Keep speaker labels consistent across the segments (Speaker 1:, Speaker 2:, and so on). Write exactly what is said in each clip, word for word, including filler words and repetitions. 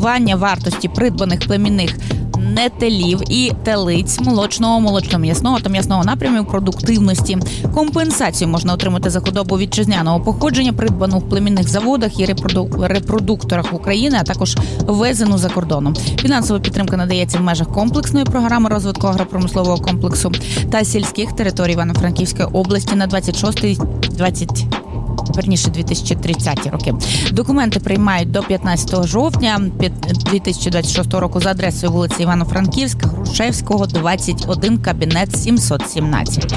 Speaker 1: відшкодування вартості придбаних племінних нетелів і телиць молочного, молочно-м'ясного та м'ясного напрямів продуктивності. Компенсацію можна отримати за худобу вітчизняного походження, придбану в племінних заводах і репроду... репродукторах України, а також ввезену за кордоном. Фінансова підтримка надається в межах комплексної програми розвитку агропромислового комплексу та сільських територій Івано-Франківської області на двадцять шостий двадцять Верніше, дві тисячі тридцяті роки. Документи приймають до п'ятнадцятого жовтня дві тисячі двадцять шостого року за адресою вулиця Івано-Франківська, Грушевського, двадцять один, кабінет сімсот сімнадцять.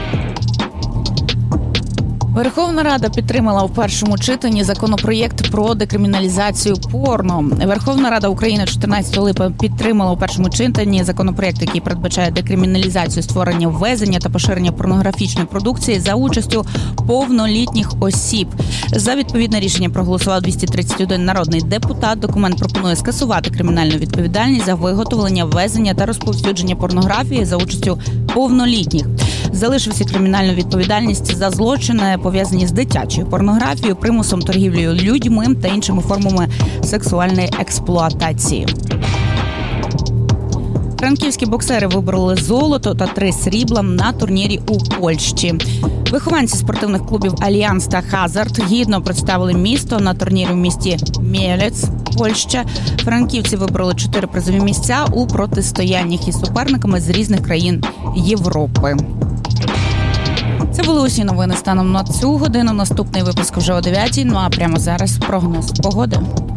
Speaker 1: Верховна Рада підтримала у першому читанні законопроєкт про декриміналізацію порно. Верховна Рада України чотирнадцятого липня підтримала у першому читанні законопроєкт, який передбачає декриміналізацію створення, ввезення та поширення порнографічної продукції за участю повнолітніх осіб. За відповідне рішення проголосував двісті тридцять один народний депутат. Документ пропонує скасувати кримінальну відповідальність за виготовлення, ввезення та розповсюдження порнографії за участю повнолітніх. Залишився кримінальну відповідальність за злочини, пов'язані з дитячою порнографією, примусом, торгівлею людьми та іншими формами сексуальної експлуатації. Франківські боксери вибороли золото та три срібла на турнірі у Польщі. Вихованці спортивних клубів «Альянс» та «Хазард» гідно представили місто на турнірі в місті Мєлець, Польща. Франківці вибороли чотири призові місця у протистояннях із суперниками з різних країн Європи. Це були усі новини станом на цю годину. Наступний випуск вже о дев'ятій. Ну а прямо зараз прогноз погоди.